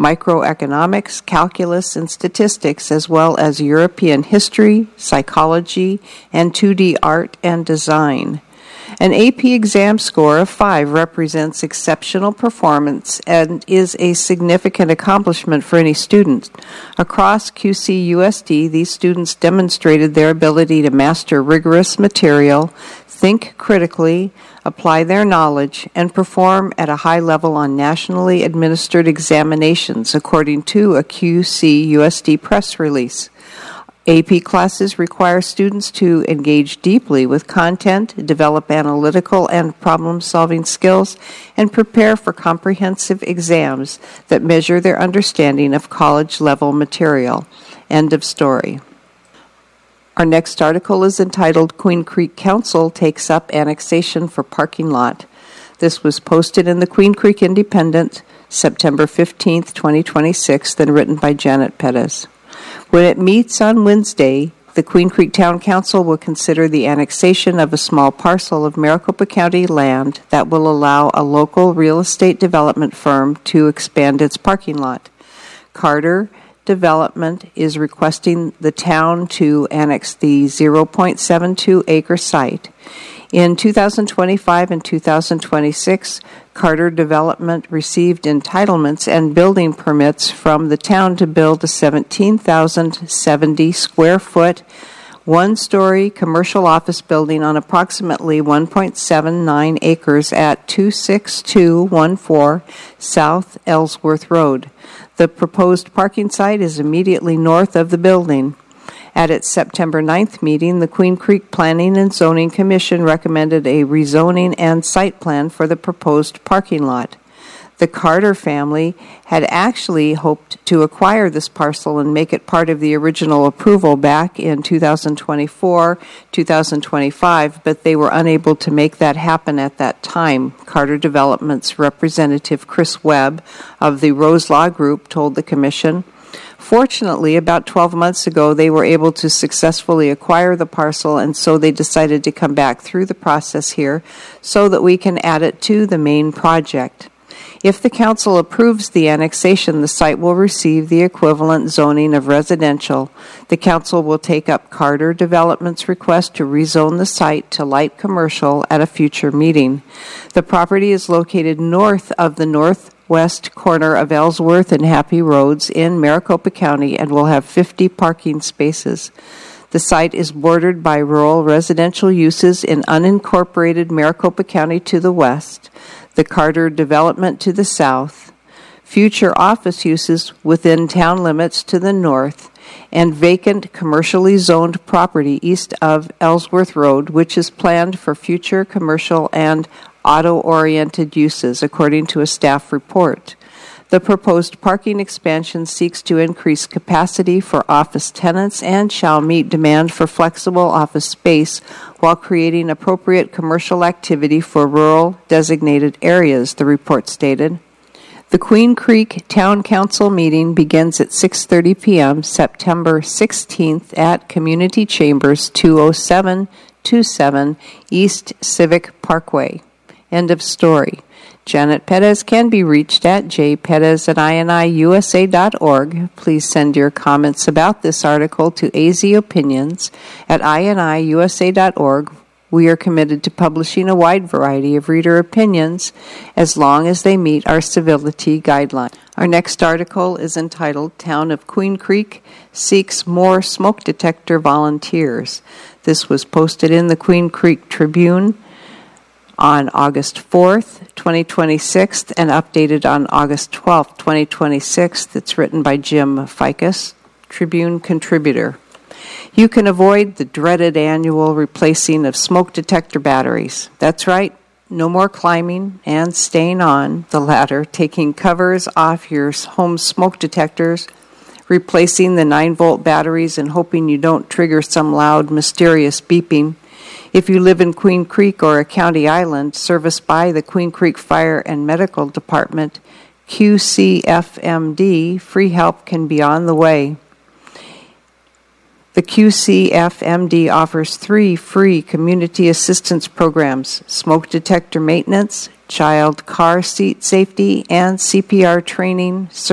microeconomics, calculus, and statistics, as well as European history, psychology, and 2D art and design. An AP exam score of 5 represents exceptional performance and is a significant accomplishment for any student. Across QCUSD, these students demonstrated their ability to master rigorous material, think critically, apply their knowledge, and perform at a high level on nationally administered examinations, according to a QCUSD press release. AP classes require students to engage deeply with content, develop analytical and problem-solving skills, and prepare for comprehensive exams that measure their understanding of college-level material. End of story. Our next article is entitled Queen Creek Council Takes Up Annexation for Parking Lot. This was posted in the Queen Creek Independent, September 15, 2026, and written by Janet Pettis. When it meets on Wednesday, the Queen Creek Town Council will consider the annexation of a small parcel of Maricopa County land that will allow a local real estate development firm to expand its parking lot. Carter Development is requesting the town to annex the 0.72-acre site. In 2025 and 2026, Carter Development received entitlements and building permits from the town to build a 17,070 square foot, one-story commercial office building on approximately 1.79 acres at 26214 South Ellsworth Road. The proposed parking site is immediately north of the building. At its September 9th meeting, the Queen Creek Planning and Zoning Commission recommended a rezoning and site plan for the proposed parking lot. The Carter family had actually hoped to acquire this parcel and make it part of the original approval back in 2024-2025, but they were unable to make that happen at that time. Carter Development's representative Chris Webb of the Rose Law Group told the commission, "Fortunately, about 12 months ago, they were able to successfully acquire the parcel, and so they decided to come back through the process here so that we can add it to the main project. If the council approves the annexation, the site will receive the equivalent zoning of residential. The council will take up Carter Development's request to rezone the site to light commercial at a future meeting. The property is located north of the northwest corner of Ellsworth and Happy Roads in Maricopa County and will have 50 parking spaces. The site is bordered by rural residential uses in unincorporated Maricopa County to the west, the Carter Development to the south, future office uses within town limits to the north, and vacant commercially zoned property east of Ellsworth Road, which is planned for future commercial and auto-oriented uses, according to a staff report. The proposed parking expansion seeks to increase capacity for office tenants and shall meet demand for flexible office space while creating appropriate commercial activity for rural designated areas, the report stated. The Queen Creek Town Council meeting begins at 6:30 p.m. September 16th at Community Chambers, 20727 East Civic Parkway. End of story. Janet Pettis can be reached at jpettis@iniusa.org. Please send your comments about this article to azopinions@iniusa.org. We are committed to publishing a wide variety of reader opinions as long as they meet our civility guidelines. Our next article is entitled Town of Queen Creek Seeks More Smoke Detector Volunteers. This was posted in the Queen Creek Tribune on August 4th, 2026, and updated on August 12th, 2026. It's written by Jim Ficus, Tribune contributor. You can avoid the dreaded annual replacing of smoke detector batteries. That's right, no more climbing and staying on the ladder, taking covers off your home smoke detectors, replacing the 9-volt batteries and hoping you don't trigger some loud, mysterious beeping. If you live in Queen Creek or a county island serviced by the Queen Creek Fire and Medical Department, QCFMD, free help can be on the way. The QCFMD offers 3 free community assistance programs: smoke detector maintenance, child car seat safety, and CPR training